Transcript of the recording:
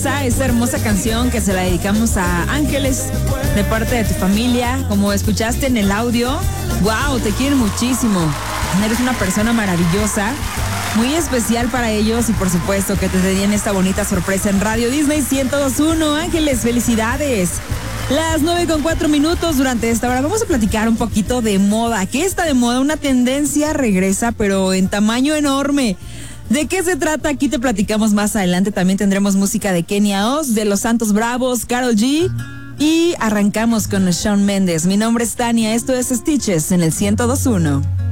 Princesa, esta hermosa canción que se la dedicamos a Ángeles de parte de tu familia. Como escuchaste en el audio, wow, te quieren muchísimo. Eres una persona maravillosa, muy especial para ellos y por supuesto que te tenían esta bonita sorpresa en Radio Disney 102.1. Ángeles, felicidades. Las 9:04 durante esta hora vamos a platicar un poquito de moda. ¿Qué está de moda? Una tendencia regresa, pero en tamaño enorme. ¿De qué se trata? Aquí te platicamos más adelante. También tendremos música de Kenia Oz, de Los Santos Bravos, Karol G. Y arrancamos con Shawn Mendes. Mi nombre es Tania, esto es Stitches en el 102.1.